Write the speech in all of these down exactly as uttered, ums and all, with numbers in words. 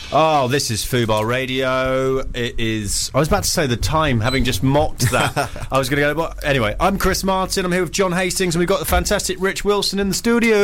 Oh, this is Fubar Radio. It is... I was about to say the time, having just mocked that. I was going to go... Well, anyway, I'm Chris Martin. I'm here with John Hastings, and we've got the fantastic Rich Wilson in the studio.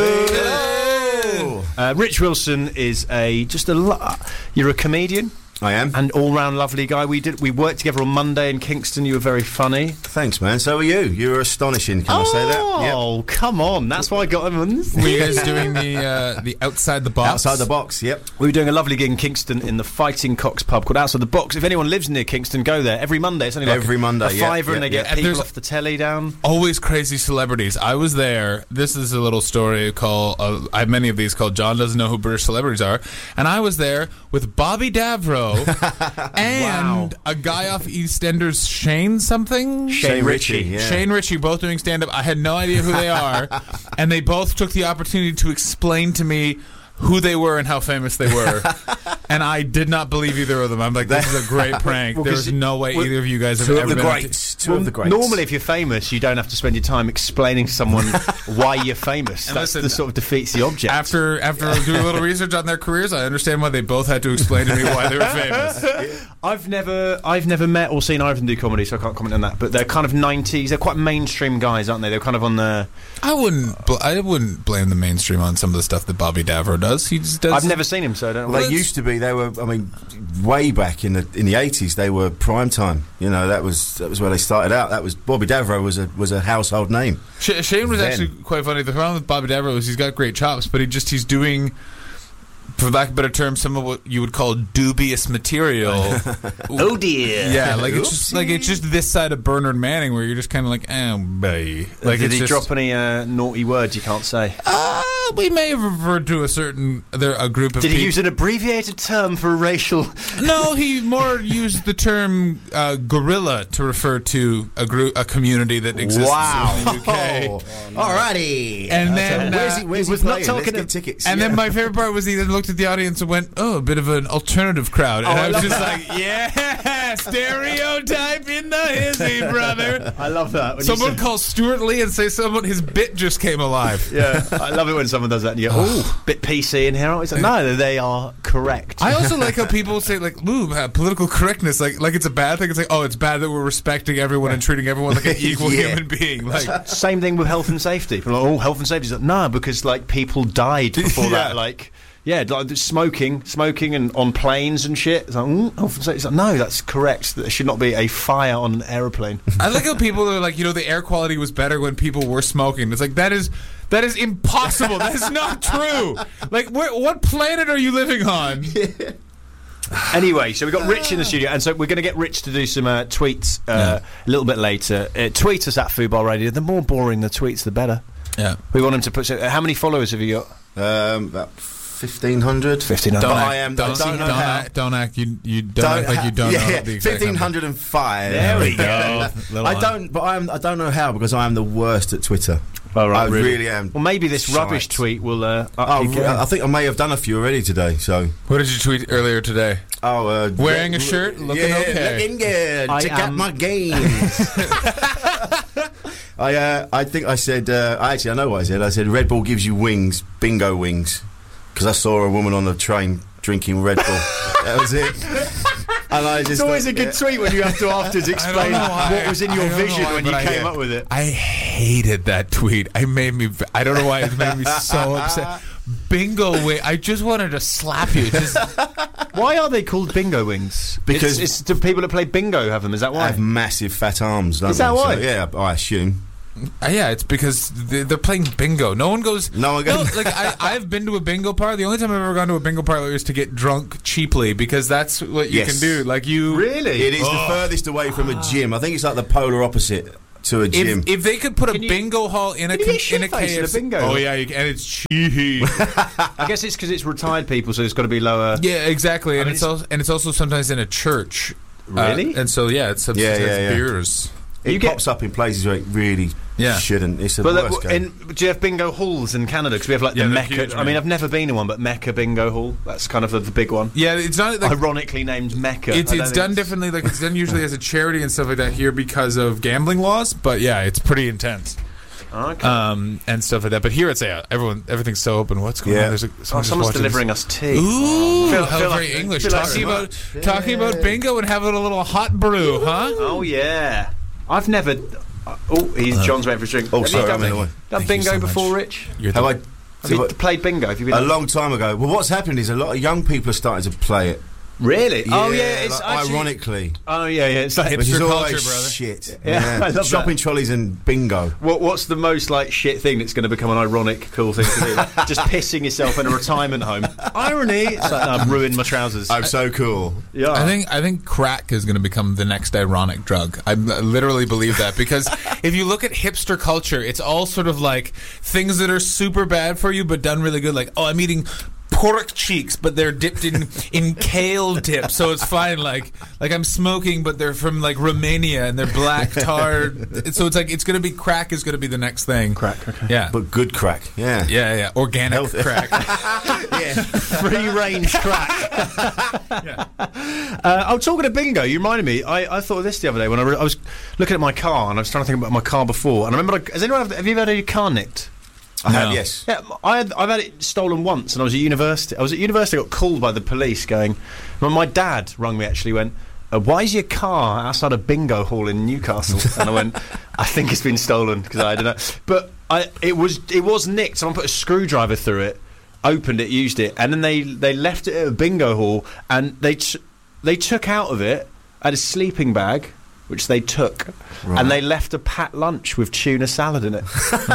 Hello. Uh, Rich Wilson is a... just a... Lo- you're a comedian. I am. And all-round lovely guy. We did. We worked together on Monday in Kingston. You were very funny. Thanks, man. So are you. You were astonishing. Can oh, I say that? Oh, yep. Come on. That's why I got him on this. Were you guys doing the uh, the Outside the Box? Outside the Box, yep. We were doing a lovely gig in Kingston in the Fighting Cocks pub called Outside the Box. If anyone lives near Kingston, go there. Every Monday. It's only like Every a, Monday, a yep, fiver yep, and they yep. get And people there's off the telly down. Always crazy celebrities. I was there. This is a little story called... Uh, I have many of these called John Doesn't Know Who British Celebrities Are. And I was there with Bobby Davro... And wow. a guy off EastEnders, Shane something? Shane, Shane Ritchie. Ritchie. Yeah. Shane Ritchie, both doing stand-up. I had no idea who they are. And they both took the opportunity to explain to me who they were and how famous they were. And I did not believe either of them. I'm like, this is a great prank. Well, There's no way well, either of you guys have two ever of the been... greats. Two well, of the greats. Normally, if you're famous, you don't have to spend your time explaining to someone why you're famous. And That's listen, the sort of defeats the object. After after doing a little research on their careers, I understand why they both had to explain to me why they were famous. I've never, I've never met or seen either of them do comedy, so I can't comment on that. But they're kind of nineties. They're quite mainstream guys, aren't they? They're kind of on the. I wouldn't. Bl- I wouldn't blame the mainstream on some of the stuff that Bobby Davro does. He just does. I've never seen him, so I don't know. Well, they Well, used to be. They were. I mean, way back in the in the eighties, they were prime time. You know, that was that was where they started out. That was Bobby Davro was a was a household name. Sh- Shane was Then. actually quite funny. The problem with Bobby Davro is he's got great chops, but he just he's doing, for lack of a better term, some of what you would call dubious material. Oh dear. Yeah, like it's just like it's just this side of Bernard Manning where you're just kind of like, oh, bae. Like, Did it's he just, drop any uh, naughty words you can't say? Uh, we may have referred to a certain there a group of. Did he peop- use an abbreviated term for a racial? No, he more used the term uh, gorilla to refer to a group, a community that exists Wow. in the U K. Oh, alrighty. And then, where's uh, he? Where's he he was not playing? talking Let's to- get tickets. And Yeah. then my favorite part was he then looked at the audience and went, "Oh, a bit of an alternative crowd." And Oh, I I was love just that. like, "Yeah, stereotype in the hizzy, brother." I love that. When Someone you say, call Stuart Lee and say someone his bit just came alive. yeah, I love it when someone does that and you go, "Oh, bit P C in here." It's like, no, they are correct. I also like how people say like, "Ooh, uh, political correctness," like like it's a bad thing. It's like, oh, it's bad that we're respecting everyone and treating everyone like an equal Yeah. human being. Like, Same thing with health and safety. People are like, oh, health and safety. Like, no, because like people died before Yeah. that. Like, yeah, like smoking, smoking, and on planes and shit. It's like, mm, health and safety. It's like, no, that's correct. There should not be a fire on an aeroplane. I like how people are like, you know, the air quality was better when people were smoking. It's like that is that is impossible. That is not true. Like, where, what planet are you living on? Anyway, so we got Rich in the studio, and so we're going to get Rich to do some uh, tweets uh, a little bit later. Uh, tweet us at Fubar Radio. The more boring the tweets, the better. Yeah. We want him to put. Uh, how many followers have you got? Um, about fifteen hundred. fifteen But hundred. I am. Don't, I don't know don't how. act, don't act. You you don't, act like you don't yeah, know the exact fifteen number. hundred and five. There we go. Little I one. don't, but I'm. I don't know how because I am the worst at Twitter. Oh, right, I really? really am. Well, maybe this Shite. rubbish tweet will. Uh, up Oh, your game. I think I may have done a few already today. So, What did you tweet earlier today? oh, uh, Wearing a yeah, shirt, looking yeah, okay. looking good. I Check out am- my games. I, uh, I think I said. Uh, actually, I know what I said. I said Red Bull gives you wings, bingo wings, because I saw a woman on the train drinking Red Bull. That was it. And I just It's always thought, a good yeah. tweet when you have to afterwards explain know why. what was in your I don't know vision why, when you but I- came up with it. I hated that tweet. I made me. I don't know why it made me so upset. Bingo wing. I just wanted to slap you. Just Why are they called bingo wings? Because- it's, it's the people that play bingo have them. Is that I why? have massive fat arms. Don't Is that we? why? So, yeah, I assume. Uh, yeah, it's because they're, they're playing bingo. No one goes. No one goes- like I, I've been to a bingo parlor. The only time I've ever gone to a bingo parlor is to get drunk cheaply because that's what you Yes. can do. Like you Really? It is Oh. the furthest away from a gym. I think it's like the polar opposite to a gym. If, if they could put a Can you- bingo hall in a can you get com- in a shit-faced K in a F C, bingo? oh yeah, you can, and it's cheap. I guess it's because it's retired people, so it's got to be lower. Yeah, exactly, and mean, it's, it's- also and it's also sometimes in a church. Really? Uh, and so yeah, it's subsidized Yeah, yeah, yeah. beers. it you get- pops up in places where it really Yeah. shouldn't. It's the But worst the, game. in, do you have bingo halls in Canada? Because we have like Yeah, the they're Mecca. huge, I man. mean, I've never been in one, but Mecca Bingo Hall. That's kind of the, the big one. Yeah, it's not like Ironically named Mecca. it's I don't it's think done differently. Like it's done usually as a charity and stuff like that here because of gambling laws. But yeah, it's pretty intense. Okay. um, and stuff like that. But here it's yeah, everyone, everthing's so open. What's going Yeah. on? There's a, Oh, someone someone's just delivering watching us tea. this. Ooh, Feel- how feel very like- English. feel like Talking so about much. talking Yeah. about bingo and having a little hot brew, huh? Oh yeah, I've never. Uh, oh, he's John's waiting for his drink. Oh, Have sorry, you I'm in the done, way. done Thank you bingo so before, much. Rich? You're Have the- I? Have you played bingo? Have you been A long time ago. Well, what's happened is a lot of young people are starting to play it. Really? oh yeah, it's like, actually, ironically. Oh yeah, yeah. It's like Which is Hipster always culture, brother. shit. Yeah, I love Shopping that. trolleys and bingo. What, what's the most like shit thing that's going to become an ironic cool thing to do? Just pissing yourself in a retirement home. Irony. It's like, no, I've ruined my trousers. I'm so cool. yeah. I think I think crack is going to become the next ironic drug. I literally believe that because if you look at hipster culture, it's all sort of like things that are super bad for you but done really good. Like, oh, I'm eating pork cheeks, but they're dipped in in kale dip, so it's fine. Like like I'm smoking, but they're from like Romania and they're black tar. So it's like it's going to be crack is going to be the next thing. Crack, okay. Yeah. But good crack. Yeah. yeah, yeah, organic Healthy. crack. Yeah. Free range crack. uh, oh, talking of bingo, you reminded me. I, I thought of this the other day when I, re- I was looking at my car and I was trying to think about my car before. And I remember, like, has anyone have, have you ever had your car nicked? I No. have, yes. Yeah, I had, I've had it stolen once, and I was at university. I was at university. I got called by the police, going. Well, my dad rung me. Actually, went. Uh, why is your car outside a bingo hall in Newcastle? And I went. I think it's been stolen because I don't know. But I, it was, it was nicked. Someone put a screwdriver through it, opened it, used it, and then they, they left it at a bingo hall, and they, t- they took out of it I had a sleeping bag, which they took, Right. and they left a packed lunch with tuna salad in it.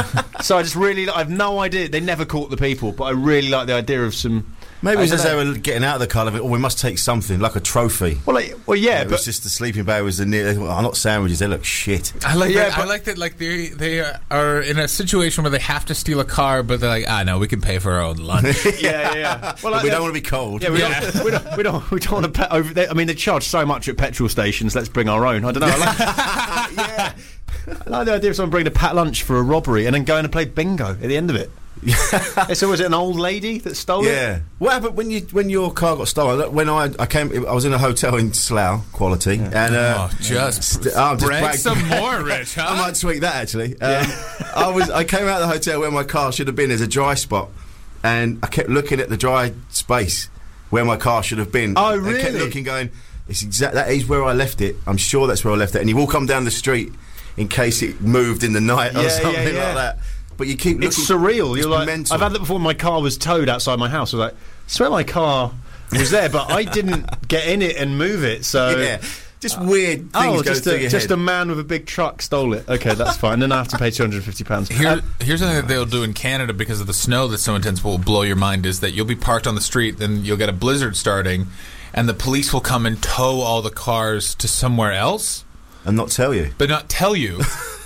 So I just really, I have no idea. They never caught the people, but I really like the idea of some. Maybe it I was don't as they know. were getting out of the car, they went, oh, we must take something, like a trophy. Well, like, well, yeah, it but was just the sleeping bag was the near. They thought, oh, not sandwiches, they look shit. I like Yeah, that. I but- like that. Like they they are in a situation where they have to steal a car, but they're like, ah, no, we can pay for our own lunch. yeah, yeah, yeah. Well, But like, we they- don't want to be cold. Yeah, we, Yeah. Don't, we don't. We don't. We don't want to pay over. They, I mean, they charge so much at petrol stations. Let's bring our own. I don't know. I like, yeah. I like the idea of someone bringing a packed lunch for a robbery and then going and play bingo at the end of it. Yeah, so was it an old lady that stole it? Yeah. What happened when you when your car got stolen? Look, When I I came, I was in a hotel in Slough, quality, and uh, oh, just, st- oh, just brag brag- some more, Rich. Huh? I might tweak that actually. Um, I was I came out of the hotel where my car should have been. There's a dry spot, and I kept looking at the dry space where my car should have been. Oh, I kept really? looking, going, it's exact. That is where I left it. I'm sure that's where I left it. And you will come down the street in case it moved in the night Yeah, or yeah, something yeah. like that. But you keep looking. It's surreal. It's You're like, mental. I've had that before. My car was towed outside my house. I was like, I swear my car was there, but I didn't get in it and move it. So Yeah. Just weird things oh, go just through a, your just head. a man with a big truck stole it. Okay, that's fine. And then I have to pay two hundred and fifty pounds. Here, here's something that they'll do in Canada because of the snow that's so intense. What will blow your mind is that you'll be parked on the street, then you'll get a blizzard starting, and the police will come and tow all the cars to somewhere else, and not tell you. but not tell you.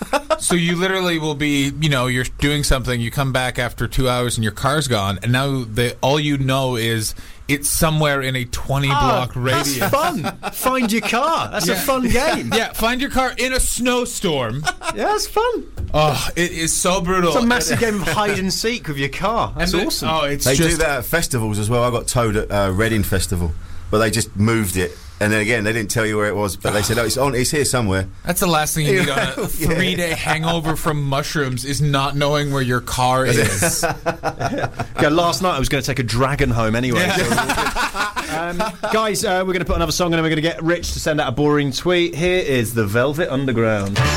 So you literally will be, you know, you're doing something, you come back after two hours and your car's gone, and now the, all you know is it's somewhere in a twenty block radius. That's fun. Find your car. That's a Yeah. fun game. Yeah, find your car in a snowstorm. Yeah, that's fun. Oh, it is so brutal. It's a massive game of hide and seek with your car. That's And the- awesome. Oh, it's They just do that at festivals as well. I got towed at uh, Reading Festival, but they just moved it. And then again, they didn't tell you where it was, but they said, "Oh, it's on. It's here somewhere." That's the last thing you need on a Yeah. three-day hangover from mushrooms is not knowing where your car is. Yeah, last night I was going to take a dragon home anyway. So we're all good. um, guys, uh, we're going to put another song and then we're going to get Rich to send out a boring tweet. Here is The Velvet Underground.